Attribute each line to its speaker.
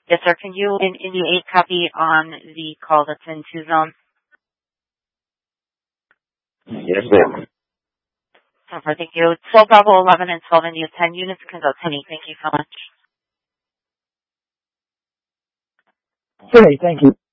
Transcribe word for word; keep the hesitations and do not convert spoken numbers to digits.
Speaker 1: Yes, sir. Can you in, in the eight copy on the call that's in two zone?
Speaker 2: Yes, ma'am.
Speaker 1: Super, thank you. twelve Bravo eleven and twelve India ten units can go to me. Thank you so much.
Speaker 3: Great, thank you.